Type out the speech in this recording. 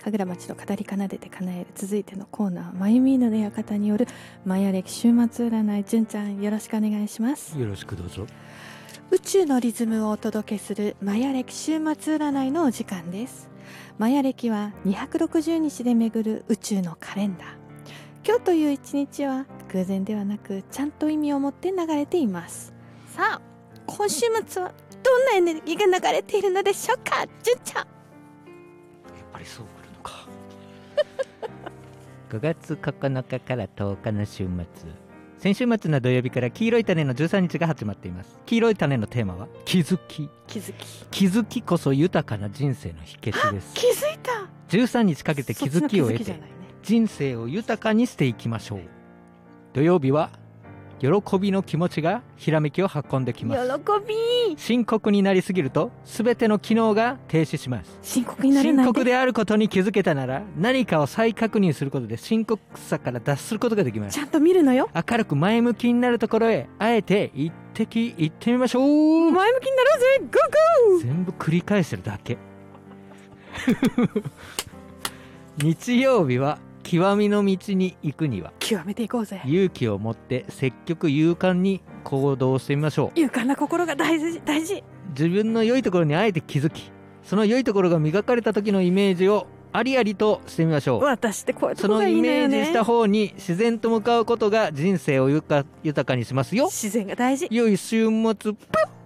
神楽町の語り奏でて叶える。続いてのコーナー、まゆみの館によるマヤ暦週末占い。純ちゃん、よろしくお願いします。 よろしくどうぞ。 宇宙のリズムをお届けするマヤ暦週末占いのお時間です。マヤ暦は260日で巡る宇宙のカレンダー。今日という一日は偶然ではなく、ちゃんと意味を持って流れています。さあ、今週末はどんなエネルギーが流れているのでしょうか、純ちゃん。 やっぱりそう来るのか。5月9日から10日の週末、先週末の土曜日から黄色い種の13日が始まっています。黄色い種のテーマは気づき。気づきこそ豊かな人生の秘訣です。 気づいた。 13日かけて気づきを得て、人生を豊かにしていきましょう。土曜日は喜びの気持ちがひらめきを運んできます。 喜び。 深刻になりすぎると全ての機能が停止します。 深刻になれないで。 深刻であることに気づけたなら、何かを再確認することで深刻さから脱することができます。 ちゃんと見るのよ。 明るく前向きになるところへあえて一滴行ってみましょう。 前向きになろうぜ。ゴーゴー。 全部繰り返してるだけ。日曜日は極みの道に行くには、 極めていこうぜ。 勇気を持って積極勇敢に行動してみましょう。 勇敢な心が大事。 自分の良いところにあえて気づき、その良いところが磨かれた時のイメージをありありとしてみましょう。 私ってこういうとこがいいのよね。 そのイメージした方に自然と向かうことが人生を豊かにしますよ。 自然が大事。 良い週末。